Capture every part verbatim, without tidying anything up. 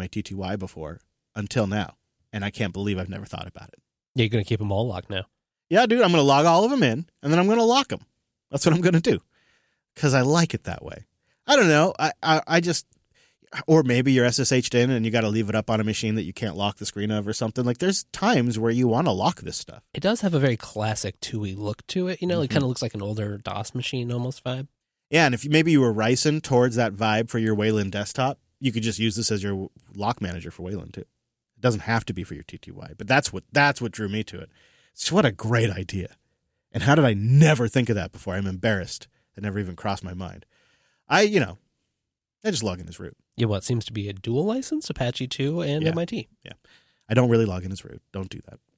T T Y before until now, and I can't believe I've never thought about it. Yeah, you're going to keep them all locked now. Yeah, dude, I'm going to log all of them in, and then I'm going to lock them. That's what I'm going to do because I like it that way. I don't know. I, I, I just, or maybe you're S S H'd in and you got to leave it up on a machine that you can't lock the screen of or something. Like there's times where you want to lock this stuff. It does have a very classic two E look to it. You know, mm-hmm. It kind of looks like an older DOS machine almost vibe. Yeah, and if you, maybe you were ricing towards that vibe for your Wayland desktop, you could just use this as your lock manager for Wayland too. It doesn't have to be for your T T Y, but that's what that's what drew me to it. So what a great idea. And how did I never think of that before? I'm embarrassed. It never even crossed my mind. I, you know, I just log in as root. Yeah, what seems to be a dual license, Apache two and yeah. M I T. Yeah. I don't really log in as root. Don't do that.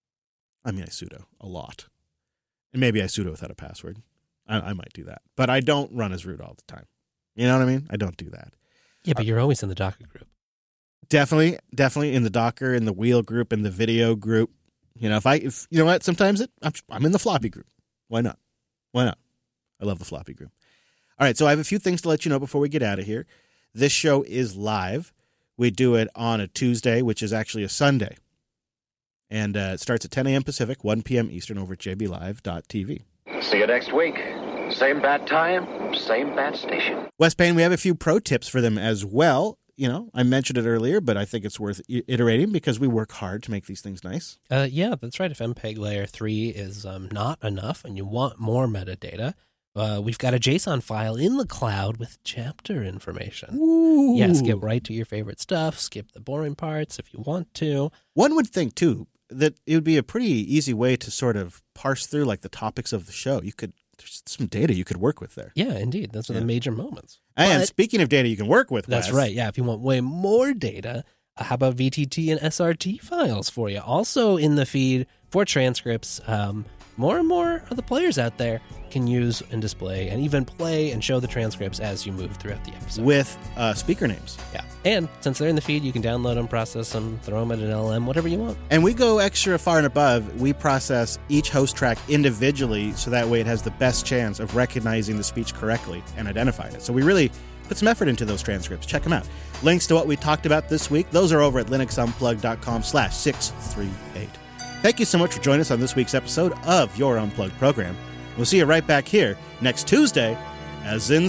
I mean, I sudo a lot. And maybe I sudo without a password. I, I might do that. But I don't run as root all the time. You know what I mean? I don't do that. Yeah, but uh, you're always in the Docker group. Definitely, definitely in the Docker, in the wheel group, in the video group. You know, if I, if you know what, sometimes it, I'm, I'm in the floppy group. Why not? Why not? I love the floppy group. All right, so I have a few things to let you know before we get out of here. This show is live. We do it on a Tuesday, which is actually a Sunday. And uh, it starts at ten a.m. Pacific, one p.m. Eastern over at j b live dot t v. See you next week. Same bad time, same bad station. Wes Payne, we have a few pro tips for them as well. You know, I mentioned it earlier, but I think it's worth iterating because we work hard to make these things nice. Uh, yeah, that's right. If M P E G Layer three is um, not enough and you want more metadata, uh, we've got a JSON file in the cloud with chapter information. Ooh. Yeah, skip right to your favorite stuff. Skip the boring parts if you want to. One would think, too, that it would be a pretty easy way to sort of parse through like the topics of the show. You could There's some data you could work with there. Yeah, indeed. Those are yeah. the major moments. And but, speaking of data you can work with, that's Wes, right. Yeah, if you want way more data, uh, how about V T T and S R T files for you? Also in the feed for transcripts, um, more and more of the players out there can use and display and even play and show the transcripts as you move throughout the episode. With uh, speaker names. Yeah. And since they're in the feed, you can download them, process them, throw them at an L L M, whatever you want. And we go extra far and above. We process each host track individually so that way it has the best chance of recognizing the speech correctly and identifying it. So we really put some effort into those transcripts. Check them out. Links to what we talked about this week, those are over at linuxunplug.com slash 638. Thank you so much for joining us on this week's episode of Your Unplugged program. We'll see you right back here next Tuesday, as in